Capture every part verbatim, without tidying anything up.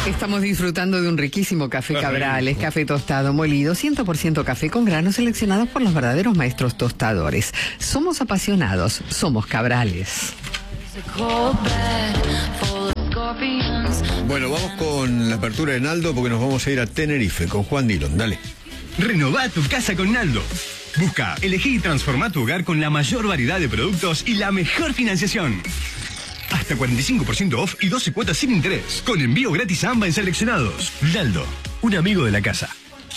Estamos disfrutando de un riquísimo café Cabrales, café tostado, molido, cien por ciento café con granos seleccionados por los verdaderos maestros tostadores. Somos apasionados, somos Cabrales. Bueno, vamos con la apertura de Naldo porque nos vamos a ir a Tenerife con Juan Dillon. Dale. Renová tu casa con Naldo. Busca, elegí y transformá tu hogar con la mayor variedad de productos y la mejor financiación. Hasta cuarenta y cinco por ciento off y doce cuotas sin interés. Con envío gratis a ambas en seleccionados. Naldo, un amigo de la casa.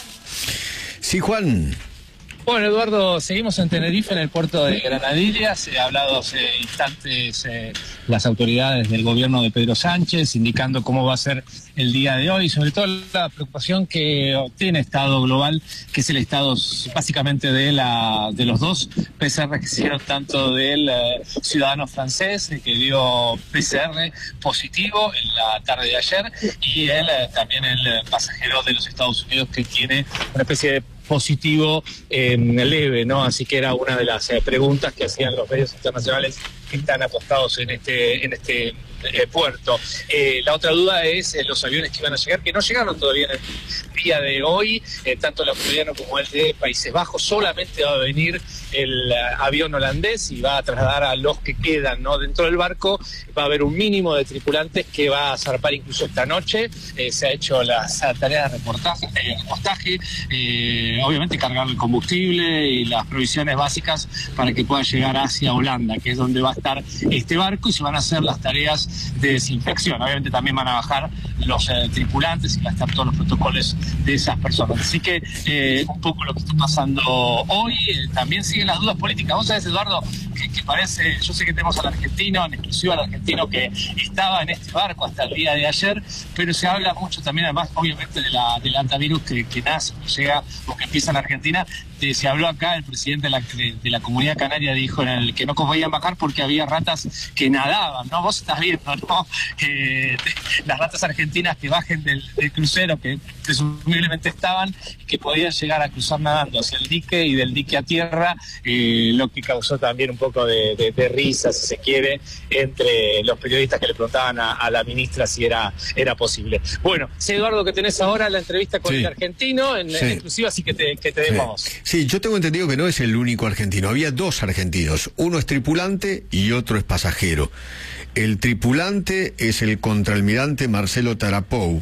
Sí, Juan. Bueno, Eduardo, seguimos en Tenerife, en el puerto de Granadillas. Se ha hablado hace instantes eh, las autoridades del gobierno de Pedro Sánchez, indicando cómo va a ser el día de hoy, sobre todo la preocupación que tiene Estado Global, que es el estado básicamente de la de los dos P C R que se hicieron, tanto del eh, ciudadano francés, eh, que dio P C R positivo en la tarde de ayer, y el, eh, también el eh, pasajero de los Estados Unidos, que tiene una especie de positivo eh, leve, ¿no? Así que era una de las eh, preguntas que hacían los medios internacionales que están apostados en este en este eh, puerto. Eh, la otra duda es eh, los aviones que iban a llegar, que no llegaron todavía en el día de hoy, eh, tanto el australiano como el de Países Bajos. Solamente va a venir el uh, avión holandés y va a trasladar a los que quedan, ¿no?, dentro del barco. Va a haber un mínimo de tripulantes que va a zarpar incluso esta noche. Eh, se ha hecho las tareas de reportaje, eh, repostaje, eh, obviamente cargar el combustible y las provisiones básicas para que pueda llegar hacia Holanda, que es donde va a estar este barco, y se van a hacer las tareas de desinfección. Obviamente también van a bajar los eh, tripulantes y va a estar todos los protocolos de esas personas. Así que eh, un poco lo que está pasando hoy. Eh, también siguen las dudas políticas. Vos sabés, Eduardo, que, que parece, yo sé que tenemos al argentino, en exclusiva al argentino que estaba en este barco hasta el día de ayer, pero se habla mucho también, además, obviamente, de la, del antivirus que, que nace, que llega o que empieza en Argentina. De, se habló acá, el presidente de la, de, de la Comunidad Canaria dijo en el que no podían bajar porque había ratas que nadaban, ¿no? Vos estás viendo, ¿no? Eh, las ratas argentinas que bajen del, del crucero, que presumiblemente estaban, que podían llegar a cruzar nadando hacia el dique y del dique a tierra, eh, lo que causó también un poco de, de, de risa, si se quiere, entre los periodistas que le preguntaban a, a la ministra si era, era posible. Bueno, sé, Eduardo, que tenés ahora la entrevista con sí. el argentino en, sí. en exclusiva, así que te, que te demos. Sí. Sí, yo tengo entendido que no es el único argentino. Había dos argentinos. Uno es tripulante y otro es pasajero. El tripulante es el contraalmirante Marcelo Tarapou.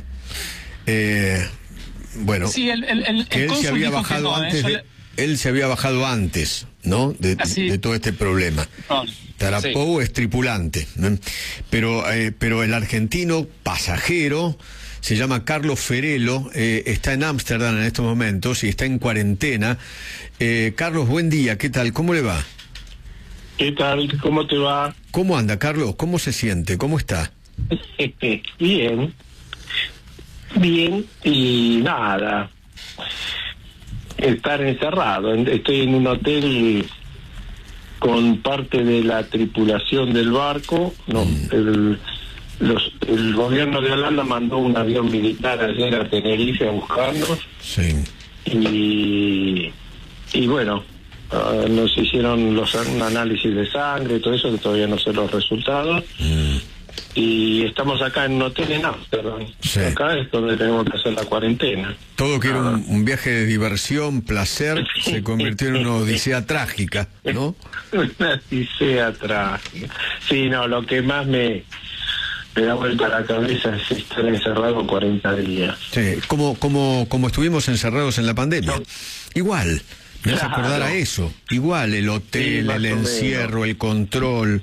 Eh, bueno, sí, el, el, el, que él se había bajado no, antes. De, él se había bajado antes, ¿no? De, de, de todo este problema. No, Tarapou sí. es tripulante, ¿no? Pero, eh, pero el argentino pasajero se llama Carlos Ferelo, eh, está en Ámsterdam en estos momentos y está en cuarentena. Eh, Carlos, buen día, ¿qué tal? ¿Cómo le va? ¿Qué tal? ¿Cómo te va? ¿Cómo anda, Carlos? ¿Cómo se siente? ¿Cómo está? Bien. Bien y nada. Estar encerrado. Estoy en un hotel con parte de la tripulación del barco. No, mm. el... Los, el gobierno de Holanda mandó un avión militar ayer a Tenerife a buscarnos. Sí. Y, y bueno, uh, nos hicieron los, un análisis de sangre y todo eso, que todavía no sé los resultados. Mm. Y estamos acá en un hotel en Ámsterdam. Sí. Acá es donde tenemos que hacer la cuarentena. Todo que era un, un viaje de diversión, placer, se convirtió en una odisea trágica, ¿no? Una odisea trágica. Sí, no, lo que más me... me da vuelta la cabeza es estar encerrado cuarenta días. Sí, como, como, como estuvimos encerrados en la pandemia. No. Igual, me hace claro. acordar a eso. Igual, el hotel, sí, el encierro, menos. el control.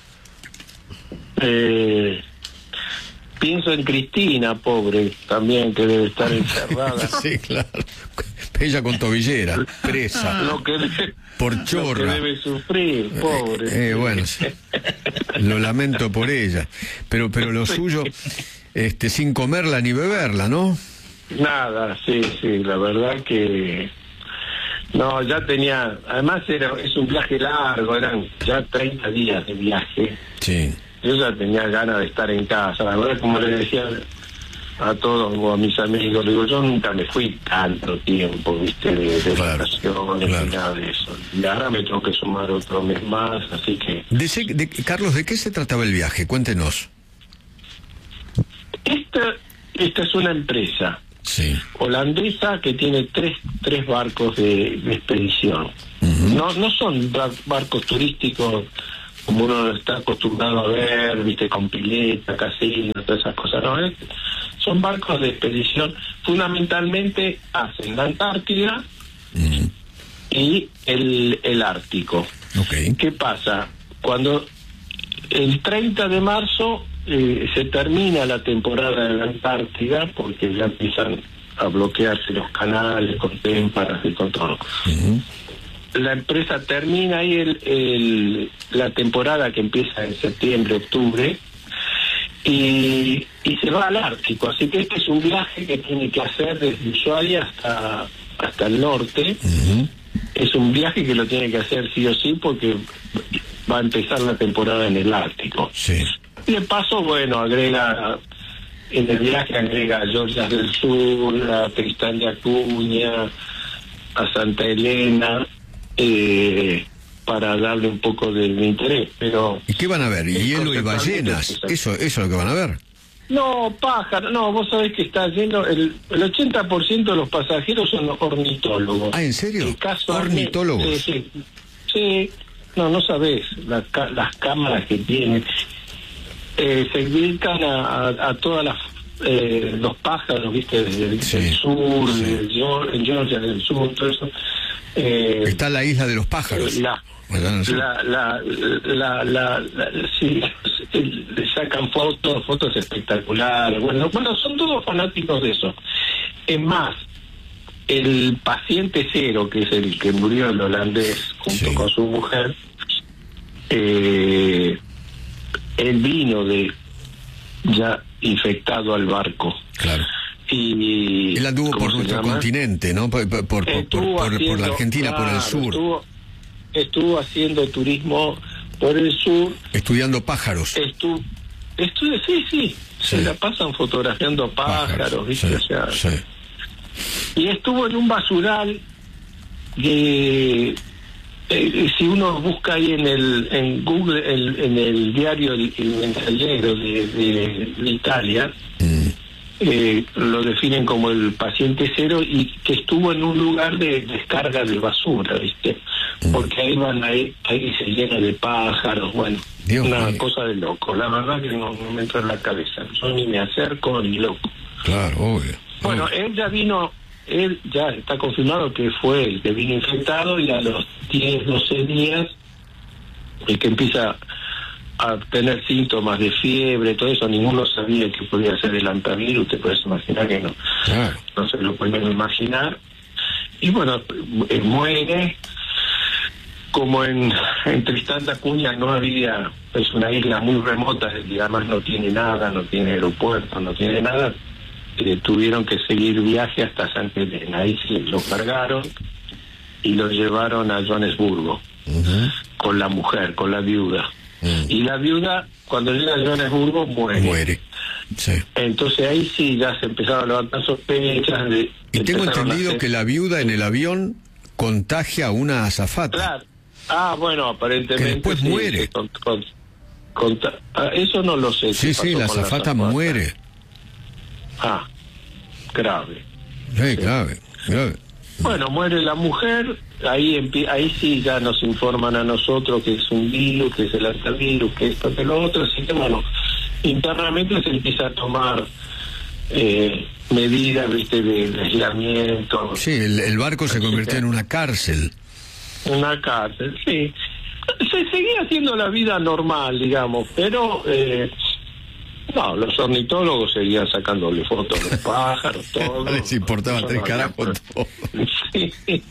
Eh, pienso en Cristina, pobre, también, que debe estar encerrada. Sí, claro. Ella con tobillera, presa. Lo que debe, por chorra. Lo que debe sufrir, pobre. Eh, eh, bueno, sí. Lo lamento por ella. Pero, pero lo suyo, este, sin comerla ni beberla, ¿no? Nada, sí, sí, la verdad que... No, ya tenía... Además era es un viaje largo, eran ya treinta días de viaje. Sí. Yo ya tenía ganas de estar en casa. La verdad, como le decía a todos o a mis amigos, digo, yo nunca me fui tanto tiempo, viste, de, de claro, vacaciones, claro. ni nada de eso. Y ahora me tengo que sumar otro mes más, así que... De ese, de, Carlos, ¿de qué se trataba el viaje? Cuéntenos. Esta esta es una empresa sí. holandesa que tiene tres tres barcos de, de expedición. Uh-huh. No no son barcos turísticos como uno está acostumbrado a ver, viste, con pileta, casino, todas esas cosas, no es. Son barcos de expedición, fundamentalmente hacen la Antártida uh-huh. y el, el Ártico. Okay. ¿Qué pasa? Cuando el treinta de marzo eh, se termina la temporada de la Antártida, porque ya empiezan a bloquearse los canales con témparas y con todo. Uh-huh. La empresa termina ahí el, el, la temporada que empieza en septiembre, octubre, y, y se va al Ártico. Así que este es un viaje que tiene que hacer desde Ushuaia hasta, hasta el norte. Uh-huh. Es un viaje que lo tiene que hacer sí o sí porque va a empezar la temporada en el Ártico. Sí. Y de paso, bueno, agrega, en el viaje agrega a Georgias del Sur, a Tristán de Acuña, a Santa Elena, eh, para darle un poco de, de interés. Pero ¿y qué van a ver? ¿Hielo y ballenas? Eso, eso es lo que van a ver. No, pájaro, no, vos sabés que está lleno, el, el ochenta por ciento de los pasajeros son ornitólogos. Ah, ¿en serio? El caso ¿Ornitólogos? Sí, sí, sí, no, no sabés la, las cámaras que tienen. Eh, se dedican a, a, a todas las, eh, los pájaros, viste, del, sí, del sur, sí. de Georgia del sur, todo eso. Eh, Está la isla de los pájaros. La, la, la, la, la, la, sí, le sacan fotos, fotos espectaculares. Bueno, bueno, son todos fanáticos de eso. Es más, el paciente cero, que es el que murió, el holandés, junto sí. con su mujer, eh, él vino de ya infectado al barco. Claro. Y él anduvo por nuestro llama? continente, ¿no? Por, por, por, por, por, haciendo, por la Argentina, claro, por el sur. Estuvo, estuvo haciendo turismo por el sur. Estudiando pájaros. Estuvo, estuvo sí, sí, sí, se la pasan fotografiando pájaros, pájaros ¿viste? Sí, o sea, sí. Y estuvo en un basural que, eh, si uno busca ahí en el en Google, el, en el diario El, el Mensajero de, de, de Italia, mm. Eh, lo definen como el paciente cero, y que estuvo en un lugar de descarga de basura, ¿viste? Porque ahí van ahí, ahí se llena de pájaros, bueno, Dios una mío. cosa de loco. La verdad que no, no me entra en la cabeza. Yo ni me acerco ni loco. Claro, obvio. Bueno, obvio. él ya vino, él ya está confirmado que fue el que vino infectado, y a los diez, doce días, el que empieza a tener síntomas de fiebre, todo eso, ninguno sabía que podía ser el antivirus, te puedes imaginar que no, claro. no se lo pueden imaginar, y bueno, eh, muere. Como en, en Tristán de Acuña no había, es una isla muy remota, y además no tiene nada, no tiene aeropuerto, no tiene nada, eh, tuvieron que seguir viaje hasta Santa Elena. Ahí sí lo cargaron y lo llevaron a Johannesburgo, uh-huh. con la mujer, con la viuda. Mm. Y la viuda, cuando llega a Johannesburgo, muere. Muere, sí. Entonces ahí sí ya se empezaron a levantar sospechas. De, y tengo entendido hacer... que la viuda en el avión contagia a una azafata. Claro. Ah, bueno, aparentemente. Que después sí, muere. Con, con, con, ah, eso no lo sé. Sí, sí, la azafata muere. Ah, grave. Sí, sí, grave, grave. Bueno, muere la mujer. Ahí ahí sí ya nos informan a nosotros que es un virus, que es el antivirus, que esto, que lo otro. Así que bueno, internamente se empieza a tomar eh, medidas, viste, de, de aislamiento. Sí, el, el barco se convirtió en una cárcel. Una cárcel, sí. Se seguía haciendo la vida normal, digamos, pero eh, no, los ornitólogos seguían sacándole fotos a los pájaros, todo. Les importaba tres carajos todo. Sí.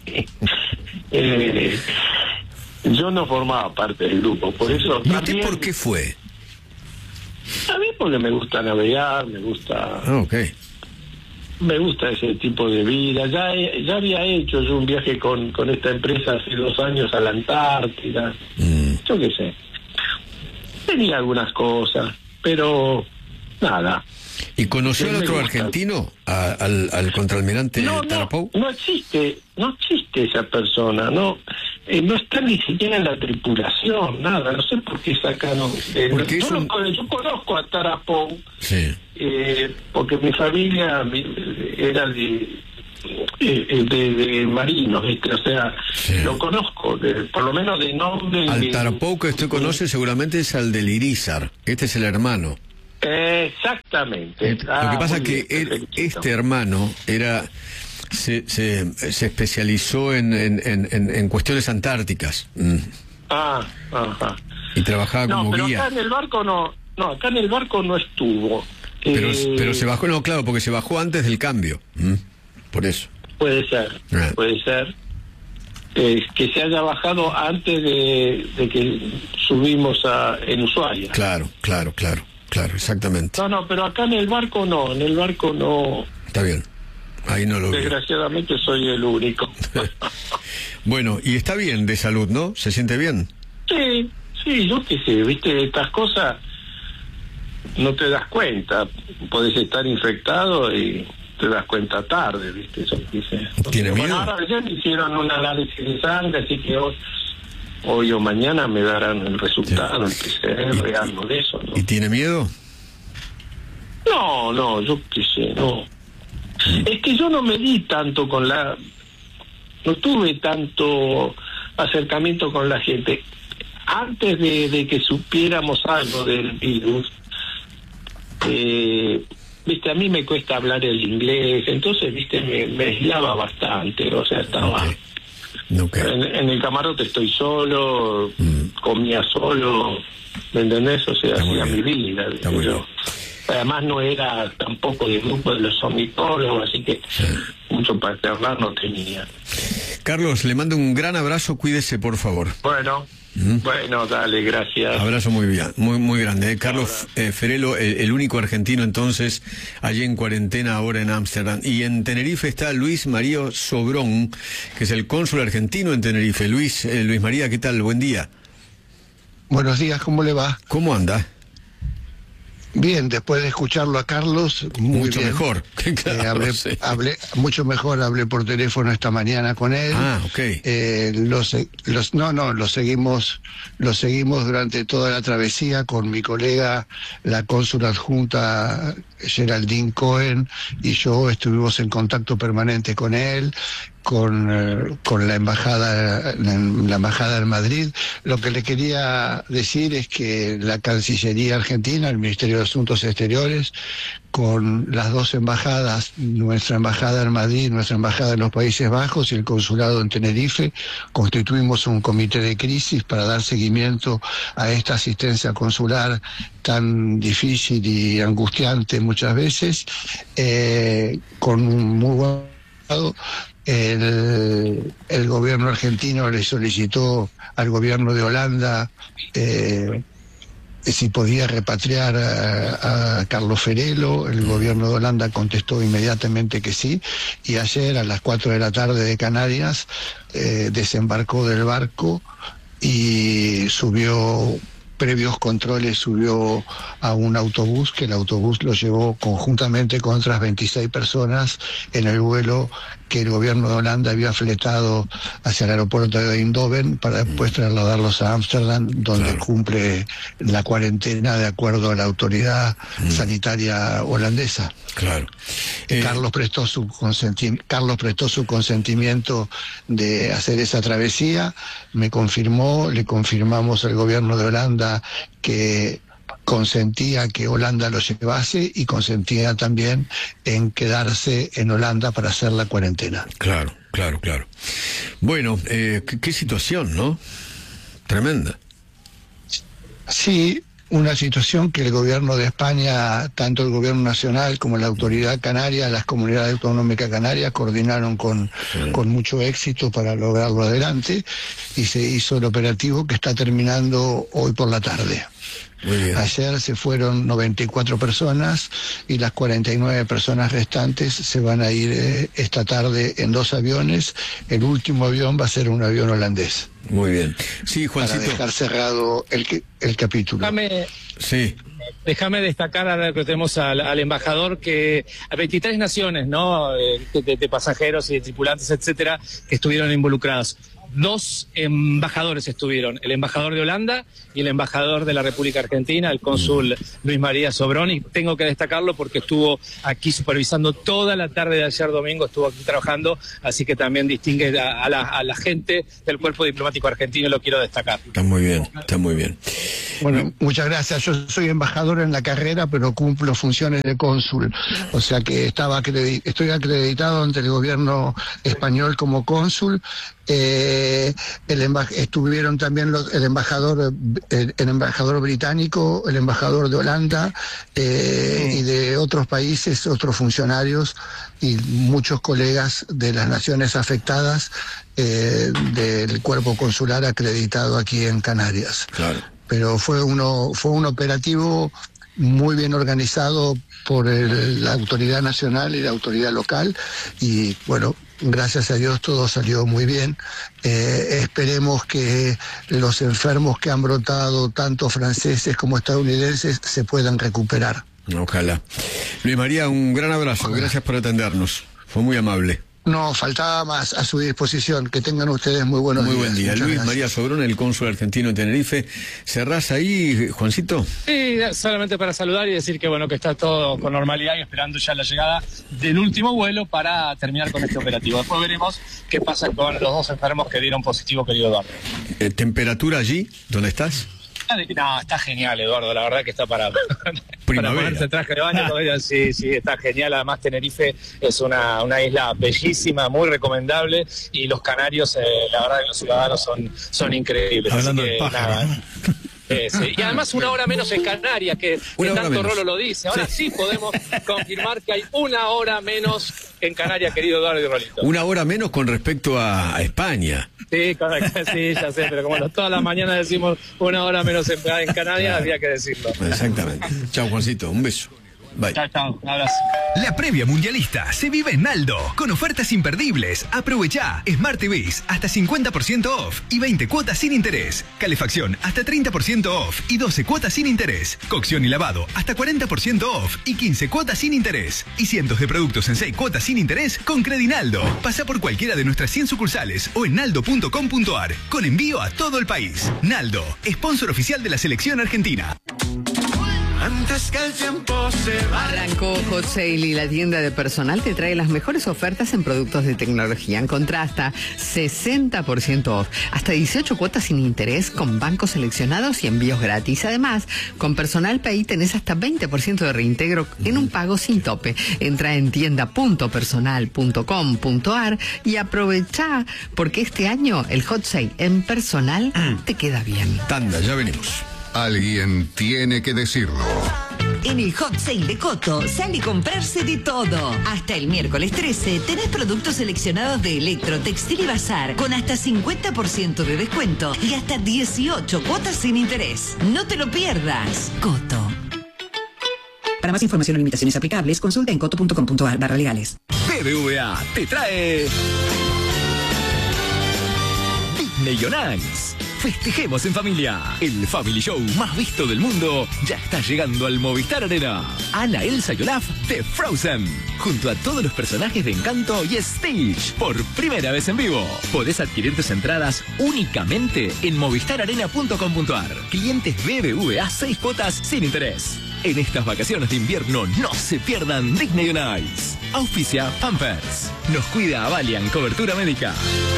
Eh, yo no formaba parte del grupo, por eso. ¿Y usted por qué fue? A mí porque me gusta navegar, me gusta. Ah, ok. Me gusta ese tipo de vida. Ya he, ya había hecho yo un viaje con, con esta empresa hace dos años a la Antártida. Mm. Yo qué sé. Tenía algunas cosas, pero nada. ¿Y conoció al otro argentino, a, al, al contraalmirante no, Tarapou? No, no existe, no existe esa persona, no. eh, no está ni siquiera en la tripulación, nada, no sé por qué sacaron. Eh, porque yo, un... lo, yo conozco a Tarapoto, sí. eh, porque mi familia mi, era de, eh, de, de marinos, ¿viste? O sea, sí. lo conozco, de, por lo menos de nombre. Al Tarapoto que usted conoce seguramente es al del Irizar, este es el hermano. Exactamente. Ah, lo que pasa es que él, este hermano era se, se, se especializó en, en, en, en cuestiones antárticas. Mm. Ah, ajá. Y trabajaba no, como pero guía. Acá en el barco no, no, acá en el barco no estuvo. Pero, eh, pero se bajó, no, claro, porque se bajó antes del cambio. Mm. Por eso. Puede ser, ah. puede ser. Eh, que se haya bajado antes de, de que subimos a, en Ushuaia. Claro, claro, claro. Claro, exactamente. No, no, pero acá en el barco no, en el barco no. Está bien, ahí no lo veo. Desgraciadamente soy el único. Bueno, y está bien de salud, ¿no? ¿Se siente bien? Sí, sí, yo qué sé, viste, estas cosas no te das cuenta. Podés estar infectado y te das cuenta tarde, viste, yo qué sé. ¿Tiene bueno, miedo? Ahora ayer me hicieron un análisis de sangre, así que hoy... Hoy o mañana me darán el resultado, sí. el P C R, algo de eso, ¿no? ¿Y tiene miedo? No, no, yo qué sé, no. Mm. Es que yo no me di tanto con la... No tuve tanto acercamiento con la gente. Antes de, de que supiéramos algo del virus, eh, viste, a mí me cuesta hablar el inglés, entonces, viste, me, me aislaba bastante, o sea, estaba... Okay. Okay. En, en el camarote estoy solo, mm. comía solo, ¿me entendés? O sea, hacía mi vida. Yo. Además no era tampoco del grupo de los ornitólogos, así que sí. mucho para charlar no tenía. Carlos, le mando un gran abrazo, cuídese por favor. Bueno. ¿Mm? Bueno, dale, gracias. Abrazo muy bien, muy muy grande. ¿eh? Carlos eh, Ferelo, el, el único argentino entonces allí en cuarentena ahora en Ámsterdam. Y en Tenerife está Luis María Sobrón, que es el cónsul argentino en Tenerife. Luis, eh, Luis María, ¿qué tal? Buen día. Buenos días, ¿cómo le va? ¿Cómo anda? Bien, después de escucharlo a Carlos, muy mucho bien. mejor. Claro, eh, hablé, sí. hablé mucho mejor, hablé por teléfono esta mañana con él. Ah, ok. Eh, los, los, no, no, lo seguimos, lo seguimos durante toda la travesía con mi colega, la cónsula adjunta Geraldine Cohen, y yo estuvimos en contacto permanente con él. Con, eh, con la embajada la embajada en Madrid. Lo que le quería decir es que la Cancillería Argentina, el Ministerio de Asuntos Exteriores, con las dos embajadas, nuestra embajada en Madrid, nuestra embajada en los Países Bajos y el consulado en Tenerife, constituimos un comité de crisis para dar seguimiento a esta asistencia consular tan difícil y angustiante muchas veces, eh, con un muy buen... El, el gobierno argentino le solicitó al gobierno de Holanda eh, si podía repatriar a, a Carlos Ferelo. El gobierno de Holanda contestó inmediatamente que sí, y ayer a las cuatro de la tarde de Canarias eh, desembarcó del barco y subió, previos controles, subió a un autobús, que el autobús lo llevó conjuntamente con otras veintiséis personas en el vuelo que el gobierno de Holanda había fletado hacia el aeropuerto de Eindhoven para después trasladarlos a Ámsterdam, donde claro. cumple la cuarentena de acuerdo a la autoridad mm. sanitaria holandesa. Claro. Eh... Carlos prestó su consenti... Carlos prestó su consentimiento de hacer esa travesía, me confirmó, le confirmamos al gobierno de Holanda que consentía que Holanda lo llevase y consentía también en quedarse en Holanda para hacer la cuarentena. Claro, claro, claro. Bueno, eh, qué, qué situación, ¿no? Tremenda. Sí, una situación que el gobierno de España, tanto el gobierno nacional como la autoridad canaria, las comunidades autonómicas canarias, coordinaron con, sí. con mucho éxito para lograrlo adelante, y se hizo el operativo que está terminando hoy por la tarde. Muy bien. Ayer se fueron noventa y cuatro personas y las cuarenta y nueve personas restantes se van a ir eh, esta tarde en dos aviones. El último avión va a ser un avión holandés. Muy bien. Sí, Juancito. Para dejar cerrado el, el capítulo. Déjame, sí. déjame destacar, ahora que tenemos al, al embajador, que a veintitrés naciones, ¿no? De, de, de pasajeros y de tripulantes, etcétera, que estuvieron involucrados. dos embajadores estuvieron, el embajador de Holanda y el embajador de la República Argentina, el cónsul Luis María Sobrón, y tengo que destacarlo porque estuvo aquí supervisando toda la tarde de ayer domingo, estuvo aquí trabajando, así que también distingue a, a, la, a la gente del cuerpo diplomático argentino, y lo quiero destacar. Está muy bien, está muy bien. Bueno, muchas gracias. Yo soy embajador en la carrera, pero cumplo funciones de cónsul. O sea que estaba acredit- estoy acreditado ante el gobierno español como cónsul. Eh, el emba- estuvieron también los, el embajador el, el embajador británico, el embajador de Holanda eh, sí. y de otros países, otros funcionarios y muchos colegas de las naciones afectadas eh, del cuerpo consular acreditado aquí en Canarias. Claro. Pero fue uno fue un operativo muy bien organizado por el, la autoridad nacional y la autoridad local, y bueno, gracias a Dios todo salió muy bien. Eh, esperemos que los enfermos que han brotado, tanto franceses como estadounidenses, se puedan recuperar. Ojalá. Luis María, un gran abrazo, Ojalá. Gracias por atendernos, fue muy amable. No, faltaba más, a su disposición. Que tengan ustedes muy buenos muy días. Muy buen día. Muchas Luis gracias. María Sobrón, el cónsul argentino en Tenerife. ¿Cerrás ahí, Juancito? Sí, solamente para saludar y decir que bueno, que está todo con normalidad y esperando ya la llegada del último vuelo para terminar con este operativo. Después veremos qué pasa con los dos enfermos que dieron positivo, querido Eduardo. Eh, ¿Temperatura allí? ¿Dónde estás? No, está genial, Eduardo, la verdad que está para, para ponerse el traje de baño. Sí, sí, está genial. Además, Tenerife es una, una isla bellísima, muy recomendable, y los canarios, eh, la verdad que los ciudadanos son, son increíbles. Hablando Así que, del pájaro, nada, ¿no? Eh, sí. Y además una hora menos en Canarias, que, que tanto menos. Rolo lo dice. Ahora sí. sí podemos confirmar que hay una hora menos en Canarias, querido Eduardo y Rolito. Una hora menos con respecto a, a España. Sí, correcto, sí, ya sé, pero como todas las mañanas decimos una hora menos en, en Canarias, había que decirlo. Exactamente. Chao, Juancito, un beso. Bye. Chao, chao, un abrazo. La previa mundialista se vive en Naldo, con ofertas imperdibles. Aprovecha Smart T Vs hasta cincuenta por ciento off y veinte cuotas sin interés. Calefacción hasta treinta por ciento off y doce cuotas sin interés. Cocción y lavado hasta cuarenta por ciento off y quince cuotas sin interés. Y cientos de productos en seis cuotas sin interés con Credinaldo. Pasa por cualquiera de nuestras cien sucursales o en naldo punto com punto ar, con envío a todo el país. Naldo, sponsor oficial de la selección argentina. Antes que el tiempo se va. Arrancó Hot Sale y la tienda de personal te trae las mejores ofertas en productos de tecnología. Encontrá hasta sesenta por ciento off, hasta dieciocho cuotas sin interés con bancos seleccionados y envíos gratis. Además, con Personal Pay tenés hasta veinte por ciento de reintegro en un pago sin tope. Entra en tienda punto personal punto com punto ar y aprovechá, porque este año el Hot Sale en personal te queda bien. Tanda, ya venimos. Alguien tiene que decirlo. En el Hot Sale de Coto sale a comprarse de todo. Hasta el miércoles trece tenés productos seleccionados de Electro, Textil y Bazar con hasta cincuenta por ciento de descuento y hasta dieciocho cuotas sin interés. No te lo pierdas. Coto. Para más información o limitaciones aplicables, consulta en coto punto com punto ar barra legales. B B V A te trae Disney on Ice. Festejemos en familia. El Family Show más visto del mundo ya está llegando al Movistar Arena. Anna, Elsa y Olaf de Frozen, junto a todos los personajes de Encanto y Stitch, por primera vez en vivo. Podés adquirir tus entradas únicamente en movistar arena punto com punto ar. Clientes B B V A, seis cuotas sin interés. En estas vacaciones de invierno no se pierdan Disney on Ice. Auspicia Pampers. Nos cuida Avalian, cobertura médica.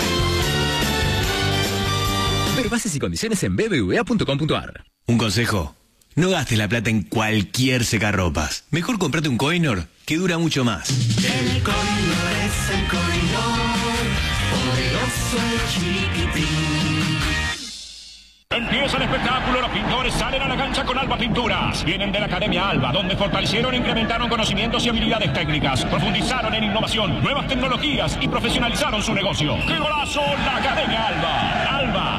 Ver bases y condiciones en b b v a punto com punto ar. Un consejo: no gastes la plata en cualquier secarropas. Mejor comprate un Coinor que dura mucho más. El Coinor es el Coinor, poderoso y chiquitín. Empieza el espectáculo, los pintores salen a la cancha con Alba Pinturas. Vienen de la Academia Alba, donde fortalecieron e incrementaron conocimientos y habilidades técnicas, profundizaron en innovación, nuevas tecnologías y profesionalizaron su negocio. ¡Qué golazo! La Academia Alba. Alba, fortalece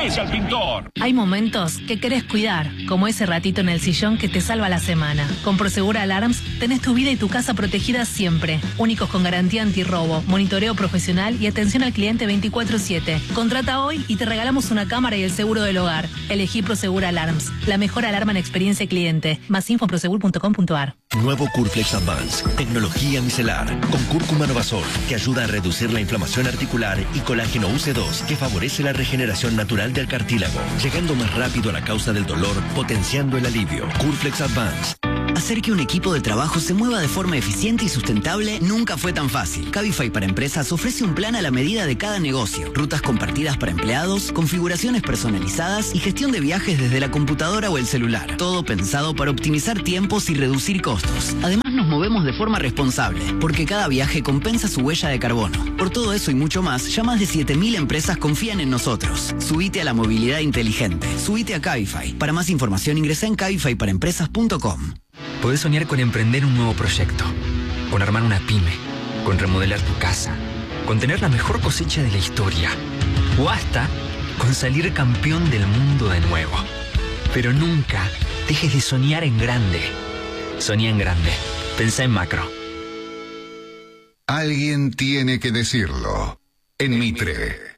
Llame al pintor. Hay momentos que querés cuidar, como ese ratito en el sillón que te salva la semana. Con Prosegur Alarms tenés tu vida y tu casa protegidas siempre. Únicos con garantía antirrobo, monitoreo profesional y atención al cliente veinticuatro siete. Contrata hoy y te regalamos una cámara y el seguro del hogar. Elegí Prosegur Alarms, la mejor alarma en experiencia cliente. Más info en prosegur punto com punto ar. Nuevo Curflex Advance, tecnología micelar, con cúrcuma novazol, que ayuda a reducir la inflamación articular, y colágeno U C dos, que favorece la regeneración natural del cartílago, llegando más rápido a la causa del dolor, potenciando el alivio. Curflex Advance. Hacer que un equipo de trabajo se mueva de forma eficiente y sustentable nunca fue tan fácil. Cabify para Empresas ofrece un plan a la medida de cada negocio, rutas compartidas para empleados, configuraciones personalizadas y gestión de viajes desde la computadora o el celular. Todo pensado para optimizar tiempos y reducir costos. Además, nos movemos de forma responsable, porque cada viaje compensa su huella de carbono. Por todo eso y mucho más, ya más de siete mil empresas confían en nosotros. Subite a la movilidad inteligente. Subite a Cabify. Para más información ingresa en cabify para empresas punto com. Podés soñar con emprender un nuevo proyecto, con armar una pyme, con remodelar tu casa, con tener la mejor cosecha de la historia, o hasta con salir campeón del mundo de nuevo. Pero nunca dejes de soñar en grande. Soñá en grande. Pensá en macro. Alguien tiene que decirlo. En Mitre.